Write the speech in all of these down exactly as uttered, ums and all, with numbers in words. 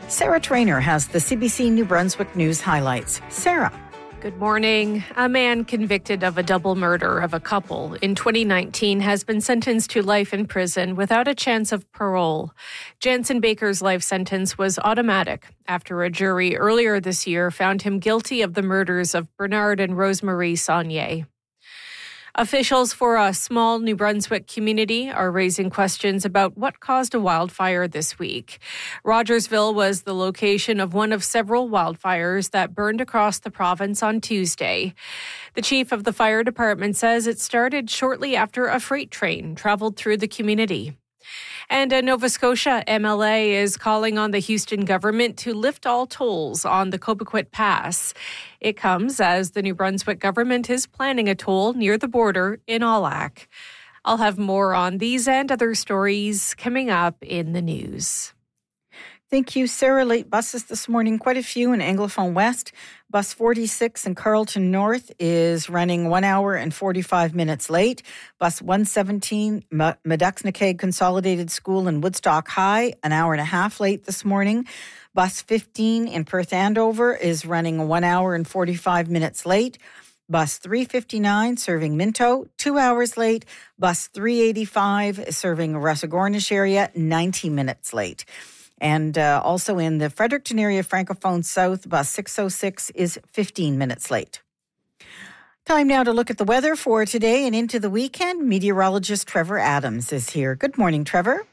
Sarah Trainer has the C B C New Brunswick News highlights. Sarah. Good morning. A man convicted of a double murder of a couple in twenty nineteen has been sentenced to life in prison without a chance of parole. Jansen Baker's life sentence was automatic after a jury earlier this year found him guilty of the murders of Bernard and Rosemarie Saunier. Officials for a small New Brunswick community are raising questions about what caused a wildfire this week. Rogersville was the location of one of several wildfires that burned across the province on Tuesday. The chief of the fire department says it started shortly after a freight train traveled through the community. And a Nova Scotia M L A is calling on the Houston government to lift all tolls on the Cobequid Pass. It comes as the New Brunswick government is planning a toll near the border in Aulac. I'll have more on these and other stories coming up in the news. Thank you, Sarah. Late buses this morning, quite a few in Anglophone West. Bus forty-six in Carlton North is running one hour and forty-five minutes late. Bus one seventeen, Meduxnicaig Consolidated School in Woodstock High, an hour and a half late this morning. Bus fifteen in Perth Andover is running one hour and forty-five minutes late. Bus three fifty-nine serving Minto, two hours late. Bus three eighty-five serving Russagornish area, ninety minutes late. And uh, also in the Fredericton area, Francophone South, bus six oh six is fifteen minutes late. Time now to look at the weather for today and into the weekend. Meteorologist Trevor Adams is here. Good morning, Trevor.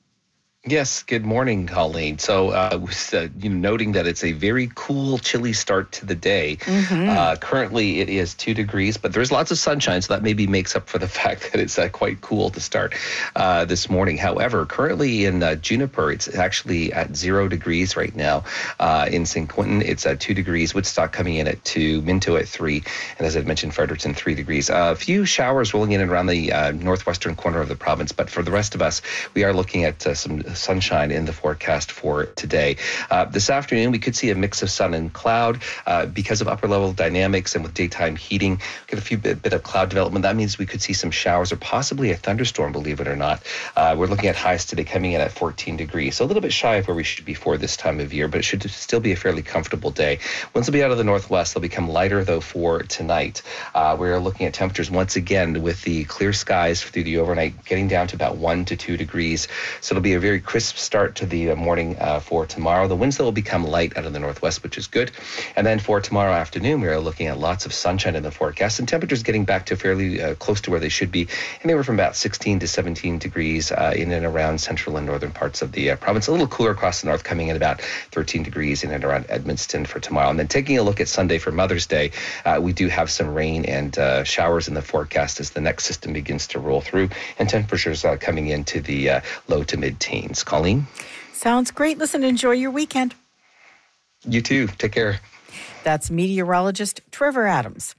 Yes, good morning, Colleen. So, uh, was, uh, you know, noting that it's a very cool, chilly start to the day. Mm-hmm. Uh, currently, it is two degrees, but there's lots of sunshine, so that maybe makes up for the fact that it's uh, quite cool to start uh, this morning. However, currently in uh, Juniper, it's actually at zero degrees right now. Uh, in Saint Quentin, it's at two degrees. Woodstock coming in at two, Minto at three, and as I mentioned, Fredericton three degrees. Uh, a few showers rolling in and around the uh, northwestern corner of the province, but for the rest of us, we are looking at uh, some sunshine in the forecast for today. Uh, this afternoon, we could see a mix of sun and cloud uh, because of upper level dynamics and with daytime heating. Get a few bit, bit of cloud development. That means we could see some showers or possibly a thunderstorm, believe it or not. Uh, we're looking at highs today coming in at fourteen degrees. So a little bit shy of where we should be for this time of year, but it should still be a fairly comfortable day. Winds will be out of the northwest. They'll become lighter, though, for tonight. Uh, we're looking at temperatures once again with the clear skies through the overnight getting down to about one to two degrees. So it'll be a very crisp start to the morning uh, for tomorrow. The winds will become light out of the northwest, which is good. And then for tomorrow afternoon, we are looking at lots of sunshine in the forecast and temperatures getting back to fairly uh, close to where they should be, anywhere from about sixteen to seventeen degrees uh, in and around central and northern parts of the uh, province. A little cooler across the north, coming in about thirteen degrees in and around Edmundston for tomorrow. And then taking a look at Sunday for Mother's Day, uh, we do have some rain and uh, showers in the forecast as the next system begins to roll through, and temperatures uh, coming into the uh, low to mid-teens. Colleen? Sounds great. Listen, enjoy your weekend. You too. Take care. That's meteorologist Trevor Adams.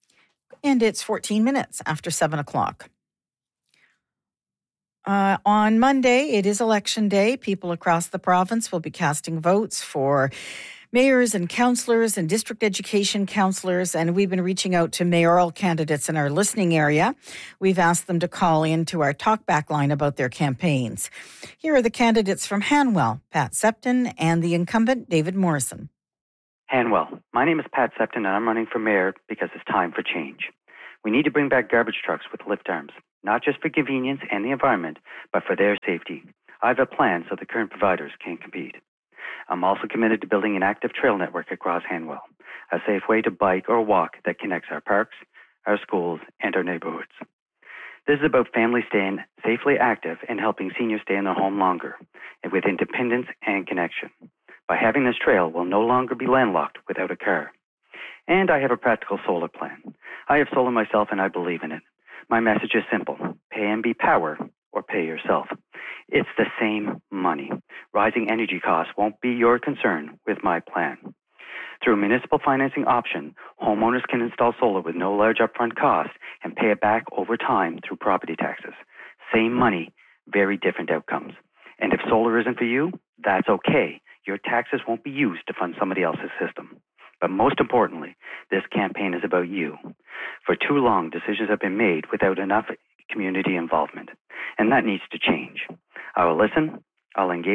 And it's fourteen minutes after seven o'clock. Uh, on Monday, it is election day. People across the province will be casting votes for mayors and councillors and district education councillors, and we've been reaching out to mayoral candidates in our listening area. We've asked them to call in to our talkback line about their campaigns. Here are the candidates from Hanwell, Pat Septon, and the incumbent, David Morrison. Hanwell. My name is Pat Septon, and I'm running for mayor because it's time for change. We need to bring back garbage trucks with lift arms, not just for convenience and the environment, but for their safety. I have a plan so the current providers can't compete. I'm also committed to building an active trail network across Hanwell, a safe way to bike or walk that connects our parks, our schools, and our neighborhoods. This is about families staying safely active and helping seniors stay in their home longer, and with independence and connection. By having this trail, we'll no longer be landlocked without a car. And I have a practical solar plan. I have solar myself, and I believe in it. My message is simple: pay M B Power or pay yourself. It's the same money. Rising energy costs won't be your concern with my plan. Through a municipal financing option, homeowners can install solar with no large upfront cost and pay it back over time through property taxes. Same money, very different outcomes. And if solar isn't for you, that's okay. Your taxes won't be used to fund somebody else's system. But most importantly, this campaign is about you. For too long, decisions have been made without enough community involvement, and that needs to change. I will listen, I'll engage,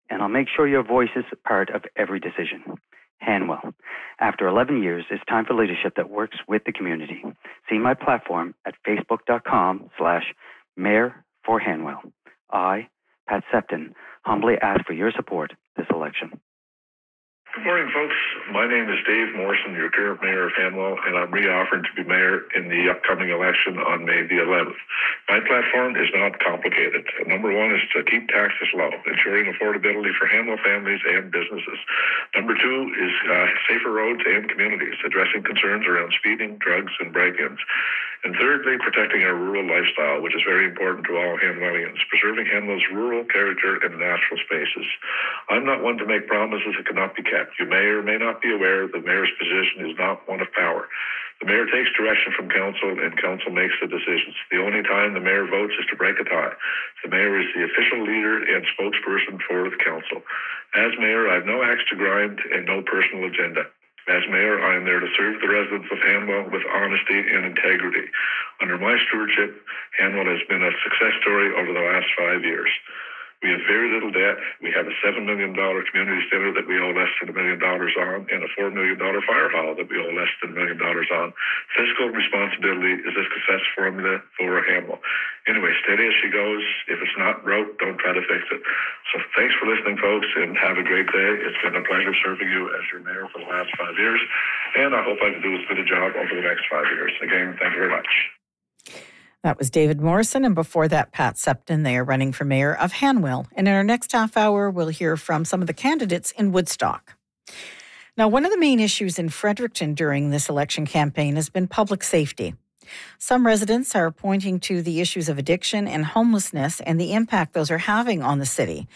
and I'll make sure your voice is part of every decision. Hanwell. After eleven years, it's time for leadership that works with the community. See my platform at facebook.com slash mayor for Hanwell. I, Pat Septon, humbly ask for your support this election. Good morning, folks. My name is Dave Morrison, your current mayor of Hanwell, and I'm re-offering to be mayor in the upcoming election on May the eleventh. My platform is not complicated. Number one is to keep taxes low, ensuring affordability for Hanwell families and businesses. Number two is uh, safer roads and communities, addressing concerns around speeding, drugs, and break-ins. And thirdly, protecting our rural lifestyle, which is very important to all Hanwellians, preserving Hanwell's rural character and natural spaces. I'm not one to make promises that cannot be kept. You may or may not be aware the mayor's position is not one of power. The mayor takes direction from council, and council makes the decisions. The only time the mayor votes is to break a tie. The mayor is the official leader and spokesperson for the council. As mayor, I have no axe to grind and no personal agenda. As mayor, I am there to serve the residents of Hanwell with honesty and integrity. Under my stewardship, Hanwell has been a success story over the last five years. We have very little debt. We have a seven million dollars community center that we owe less than a million dollars on, and a four million dollars fire hall that we owe less than a million dollars on. Fiscal responsibility is a success formula for Hanwell. Anyway, steady as she goes. If it's not broke, don't try to fix it. So thanks for listening, folks, and have a great day. It's been a pleasure serving you as your mayor for the last five years, and I hope I can do as good a job over the next five years. Again, thank you very much. That was David Morrison, and before that, Pat Septon. They are running for mayor of Hanwell. And in our next half hour, we'll hear from some of the candidates in Woodstock. Now, one of the main issues in Fredericton during this election campaign has been public safety. Some residents are pointing to the issues of addiction and homelessness and the impact those are having on the city.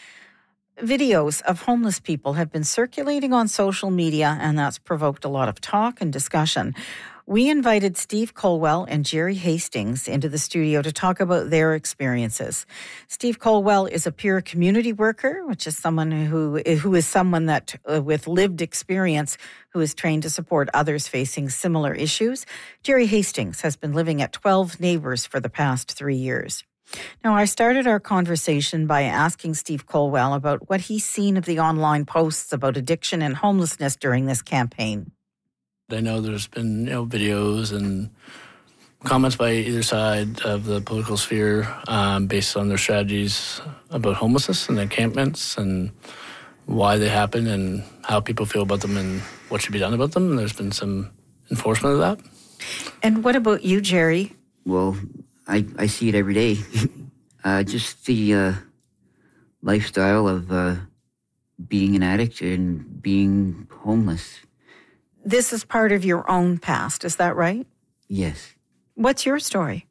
Videos of homeless people have been circulating on social media, and that's provoked a lot of talk and discussion. We invited Steve Colwell and Jerry Hastings into the studio to talk about their experiences. Steve Colwell is a peer community worker, which is someone who who is someone that uh, with lived experience who is trained to support others facing similar issues. Jerry Hastings has been living at twelve Neighbours for the past three years. Now, I started our conversation by asking Steve Colwell about what he's seen of the online posts about addiction and homelessness during this campaign. I know there's been, you know, videos and comments by either side of the political sphere um, based on their strategies about homelessness and encampments and why they happen and how people feel about them and what should be done about them. And there's been some enforcement of that. And what about you, Jerry? Well, I, I see it every day. uh, just the uh, lifestyle of uh, being an addict and being homeless. This is part of your own past, is that right? Yes. What's your story?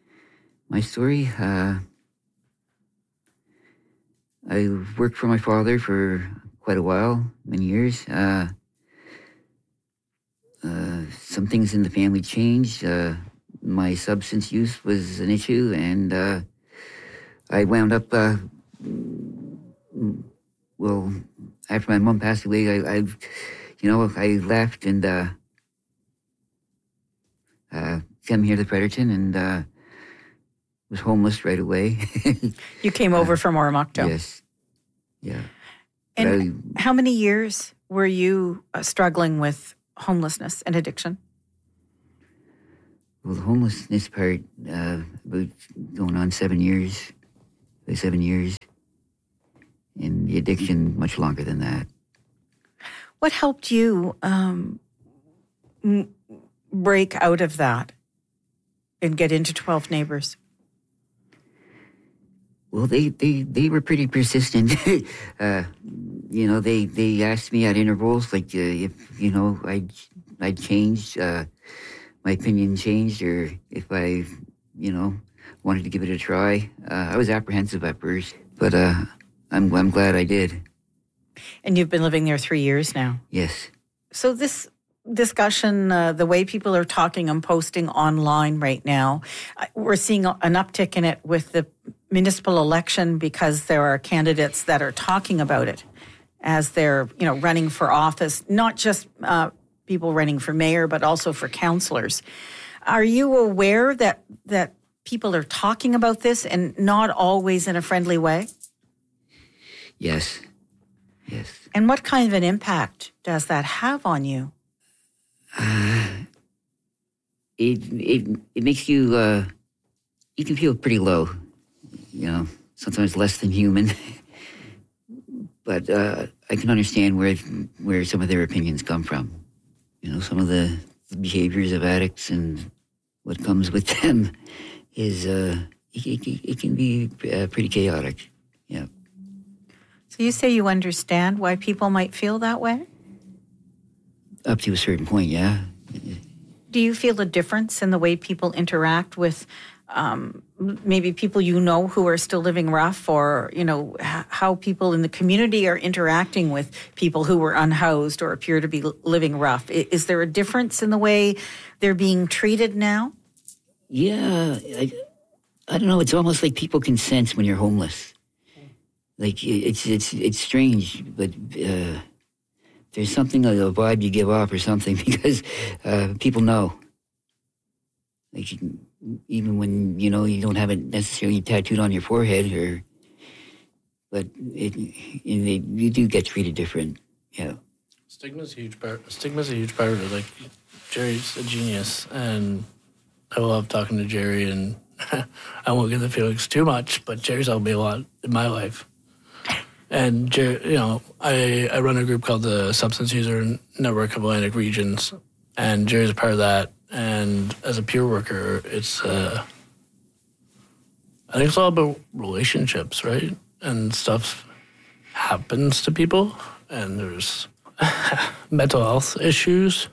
My story, uh, I worked for my father for quite a while, many years. Uh, uh, some things in the family changed. Uh, my substance use was an issue, and uh, I wound up, uh, well, after my mom passed away, I, I You know, I left and uh, uh, came here to Fredericton and uh, was homeless right away. You came over uh, from Oromocto? Yes. Yeah. And I, how many years were you uh, struggling with homelessness and addiction? Well, the homelessness part, uh, about going on seven years, seven years, and the addiction much longer than that. What helped you um, m- break out of that and get into twelve Neighbours? Well, they, they, they were pretty persistent. uh, you know, they, they asked me at intervals, like, uh, if, you know, I'd, I'd changed, uh, my opinion changed, or if I, you know, wanted to give it a try. Uh, I was apprehensive at first, but uh, I'm, I'm glad I did. And you've been living there three years now? Yes. So this discussion, uh, the way people are talking and posting online right now, we're seeing an uptick in it with the municipal election because there are candidates that are talking about it as they're, you know, running for office, not just uh, people running for mayor, but also for councillors. Are you aware that that people are talking about this and not always in a friendly way? Yes. Yes. And what kind of an impact does that have on you? Uh, it it it makes you uh, you can feel pretty low, you know, sometimes less than human. But uh, I can understand where where some of their opinions come from. You know, some of the behaviors of addicts and what comes with them is uh, it, it, it can be uh, pretty chaotic. Yeah. So you say you understand why people might feel that way? Up to a certain point, yeah. Do you feel a difference in the way people interact with um, maybe people you know who are still living rough, or, you know, h- how people in the community are interacting with people who were unhoused or appear to be l- living rough? I- is there a difference in the way they're being treated now? Yeah, I, I don't know. It's almost like people can sense when you're homeless. Like, it's it's it's strange, but uh, there's something like a vibe you give off or something, because uh, people know. Like, even when, you know, you don't have it necessarily tattooed on your forehead, or, but it, and they, you do get treated different. Yeah. Stigma's a huge part. Stigma's a huge part of it. Like, Jerry's a genius, and I love talking to Jerry, and I won't get the feelings too much, but Jerry's helped me a lot in my life. And, Jerry, you know, I, I run a group called the Substance User Network of Atlantic Regions, and Jerry's a part of that. And as a peer worker, it's, uh, I think it's all about relationships, right? And stuff happens to people, and there's mental health issues.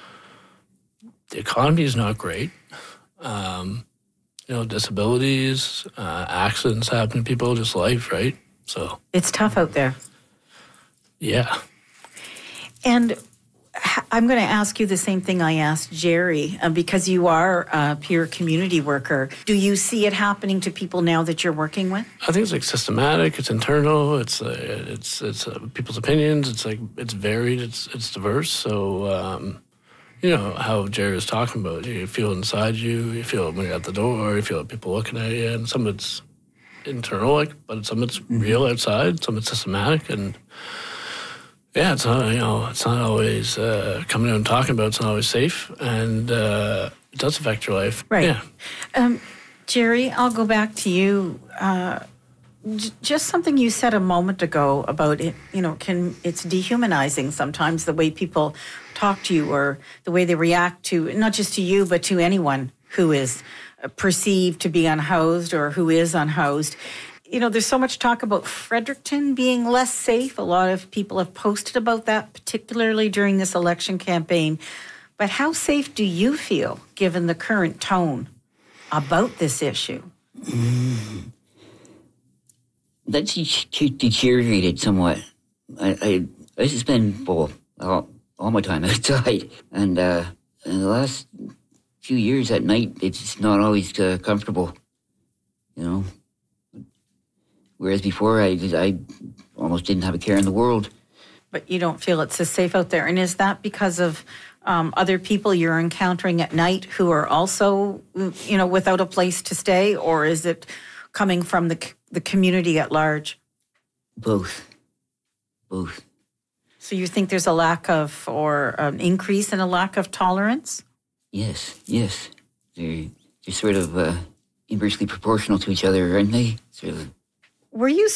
The economy is not great. Um, you know, disabilities, uh, accidents happen to people, just life, right? So It's tough out there. yeah. And h- I'm going to ask you the same thing I asked Jerry, uh, because you are a peer community worker. Do you see it happening to people now that you're working with? I think it's like systematic. It's internal. It's uh, it's it's uh, people's opinions. It's like it's varied. It's it's diverse. So um, you know how Jerry was talking about. You feel it inside you. You feel it when you're at the door. You feel it people looking at you. And some of it's internal, like, but some of it's mm-hmm. real outside. Some of it's systematic, and yeah, it's not, you know, it's not always uh, coming out and talking about. It's not always safe, and uh, it does affect your life. Right. Yeah. Um, Jerry, I'll go back to you. Uh, j- just something you said a moment ago about it, you know, can it's dehumanizing sometimes the way people talk to you, or the way they react to, not just to you, but to anyone who is perceived to be unhoused or who is unhoused. You know, there's so much talk about Fredericton being less safe. A lot of people have posted about that, particularly during this election campaign. But how safe do you feel, given the current tone about this issue? Mm. That's de- deteriorated somewhat. I, I, I used to spend well, all, all my time outside, and uh, in the last few years at night, it's not always uh, comfortable, you know. Whereas before, I, I almost didn't have a care in the world. But you don't feel it's as safe out there. And is that because of um, other people you're encountering at night who are also, you know, without a place to stay? Or is it coming from the the community at large? Both. Both. So you think there's a lack of, or an increase in a lack of tolerance? Yes, yes. They're, they're sort of uh, inversely proportional to each other, aren't they? Sort of. Were you